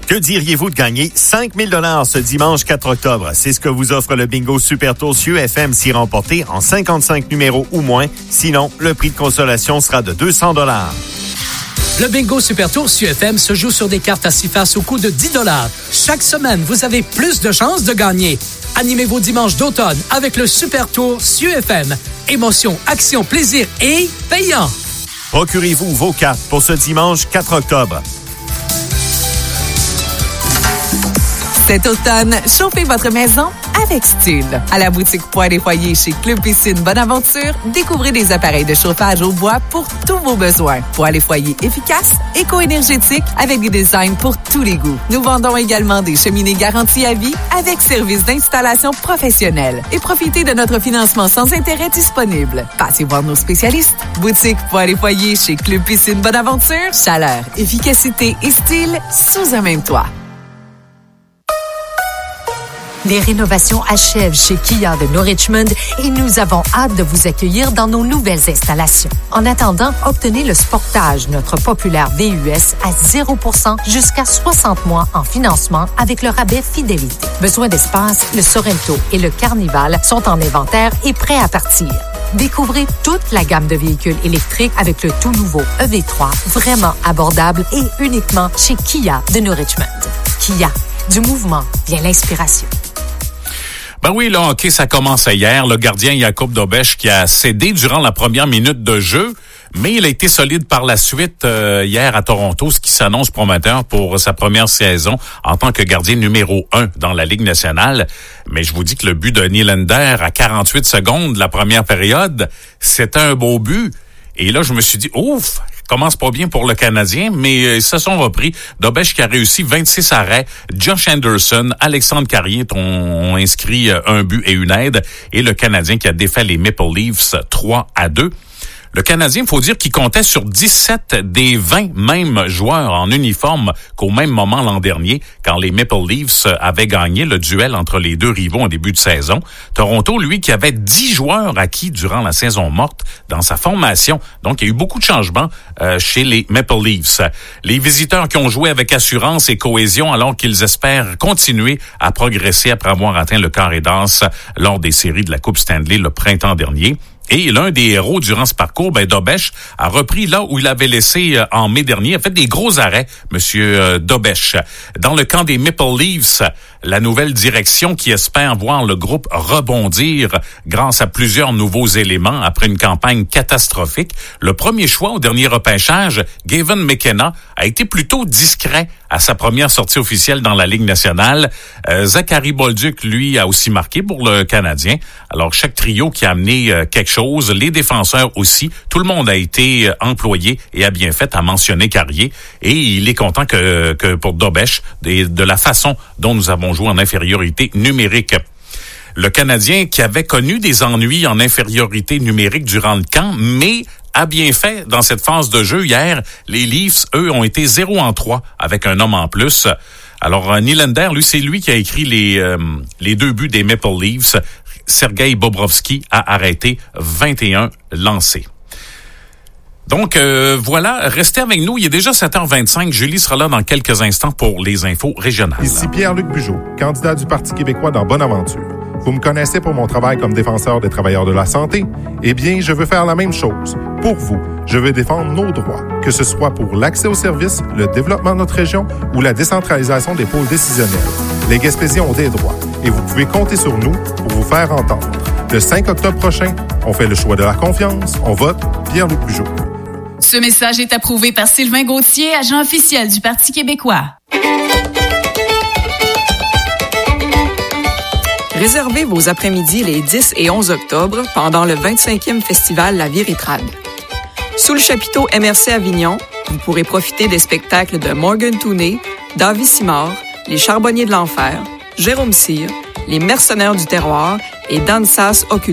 Que diriez-vous de gagner 5 000 $ ce dimanche 4 octobre? C'est ce que vous offre le bingo Super Tour CIE FM si remporté en 55 numéros ou moins. Sinon, le prix de consolation sera de 200 $. Le bingo Super Tour CIE FM se joue sur des cartes à 6 faces au coût de 10 $. Chaque semaine, vous avez plus de chances de gagner. Animez vos dimanches d'automne avec le Super Tour CIE FM. Émotion, action, plaisir et payant. Procurez-vous vos cartes pour ce dimanche 4 octobre. Cet automne, chauffez votre maison avec style. À la boutique Poêles et Foyers chez Club Piscine Bonaventure, découvrez des appareils de chauffage au bois pour tous vos besoins. Poêles et Foyers efficaces, éco-énergétiques, avec des designs pour tous les goûts. Nous vendons également des cheminées garanties à vie avec service d'installation professionnelle. Et profitez de notre financement sans intérêt disponible. Passez voir nos spécialistes. Boutique Poêles et Foyers chez Club Piscine Bonaventure. Chaleur, efficacité et style sous un même toit. Les rénovations achèvent chez Kia de New Richmond et nous avons hâte de vous accueillir dans nos nouvelles installations. En attendant, obtenez le Sportage, notre populaire VUS, à 0% jusqu'à 60 mois en financement avec le rabais Fidélité. Besoin d'espace, le Sorento et le Carnival sont en inventaire et prêts à partir. Découvrez toute la gamme de véhicules électriques avec le tout nouveau EV3, vraiment abordable et uniquement chez Kia de New Richmond. Kia, du mouvement vient l'inspiration. Ben oui, le hockey, ça commençait hier. Le gardien Jakub Dobeš qui a cédé durant la première minute de jeu, mais il a été solide par la suite hier à Toronto, ce qui s'annonce prometteur pour sa première saison en tant que gardien numéro 1 dans la Ligue nationale. Mais je vous dis que le but de Nylander à 48 secondes de la première période, c'était un beau but. Et là, je me suis dit, ouf, commence pas bien pour le Canadien, mais ils se sont repris. Dobeš qui a réussi 26 arrêts. Josh Anderson, Alexandre Carrier ont inscrit un but et une aide. Et le Canadien qui a défait les Maple Leafs 3-2. Le Canadien, il faut dire qu'il comptait sur 17 des 20 mêmes joueurs en uniforme qu'au même moment l'an dernier, quand les Maple Leafs avaient gagné le duel entre les deux rivaux en début de saison. Toronto, lui, qui avait 10 joueurs acquis durant la saison morte dans sa formation. Donc, il y a eu beaucoup de changements chez les Maple Leafs. Les visiteurs qui ont joué avec assurance et cohésion alors qu'ils espèrent continuer à progresser après avoir atteint le carré d'as lors des séries de la Coupe Stanley le printemps dernier. Et l'un des héros durant ce parcours, Dobeš, a repris là où il avait laissé en mai dernier, a fait des gros arrêts, Monsieur Dobeš. Dans le camp des Maple Leafs, la nouvelle direction qui espère voir le groupe rebondir grâce à plusieurs nouveaux éléments après une campagne catastrophique. Le premier choix au dernier repêchage, Gavin McKenna, a été plutôt discret à sa première sortie officielle dans la Ligue nationale. Zachary Bolduc, lui, a aussi marqué pour le Canadien. Alors, chaque trio qui a amené quelque chose, les défenseurs aussi, tout le monde a été employé et a bien fait à mentionner Carrier. Et il est content que pour Dobeš, de la façon dont nous avons joué en infériorité numérique. Le Canadien qui avait connu des ennuis en infériorité numérique durant le camp, mais a bien fait dans cette phase de jeu hier. Les Leafs, eux, ont été 0-3 avec un homme en plus. Alors, Nylander, lui, c'est lui qui a écrit les deux buts des Maple Leafs. Sergei Bobrovsky a arrêté 21 lancés. Donc, voilà, restez avec nous. Il est déjà 7h25. Julie sera là dans quelques instants pour les infos régionales. Ici Pierre-Luc Bugeaud, candidat du Parti québécois dans Bonaventure. Vous me connaissez pour mon travail comme défenseur des travailleurs de la santé? Eh bien, je veux faire la même chose. Pour vous, je veux défendre nos droits, que ce soit pour l'accès aux services, le développement de notre région ou la décentralisation des pôles décisionnels. Les Gaspésiens ont des droits et vous pouvez compter sur nous pour vous faire entendre. Le 5 octobre prochain, on fait le choix de la confiance, on vote Pierre-Luc Bugeaud. Ce message est approuvé par Sylvain Gauthier, agent officiel du Parti québécois. Réservez vos après-midi les 10 et 11 octobre pendant le 25e festival La Viritrade. Sous le chapiteau MRC Avignon, vous pourrez profiter des spectacles de Morgan Tooney, Davy Simard, Les Charbonniers de l'Enfer, Jérôme Cyr, Les Mercenaires du Terroir et Dansas Occultas.